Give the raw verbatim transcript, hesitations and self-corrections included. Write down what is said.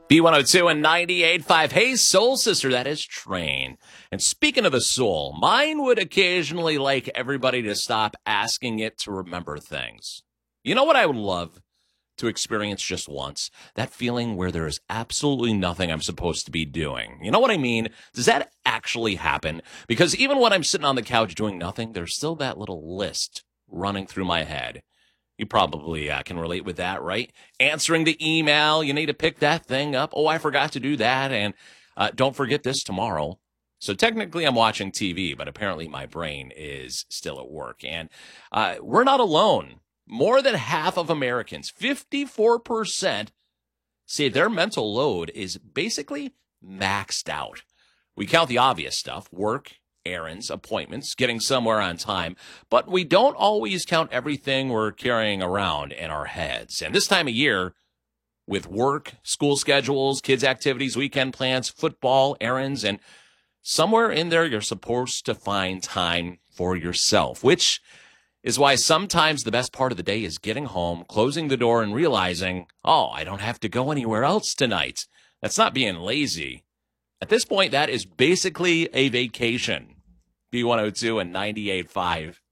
B one oh two and ninety-eight point five. Hey, Soul Sister, that is Train. And speaking of the soul, mine would occasionally like everybody to stop asking it to remember things. You know what I would love to experience just once? That feeling where there is absolutely nothing I'm supposed to be doing. You know what I mean? Does that actually happen? Because even when I'm sitting on the couch doing nothing, there's still that little list running through my head. You probably uh, can relate with that, right? Answering the email, you need to pick that thing up. Oh, I forgot to do that, and uh, don't forget this tomorrow. So technically I'm watching T V, but apparently my brain is still at work. And uh, we're not alone. More than half of Americans, fifty-four percent, say their mental load is basically maxed out. We count the obvious stuff, work, errands, appointments, getting somewhere on time, but we don't always count everything we're carrying around in our heads. And this time of year, with work, school schedules, kids' activities, weekend plans, football, errands, and somewhere in there you're supposed to find time for yourself, which is why sometimes the best part of the day is getting home, closing the door, and realizing, oh, I don't have to go anywhere else tonight. That's not being lazy. At this point, that is basically a vacation. B one oh two and ninety-eight point five.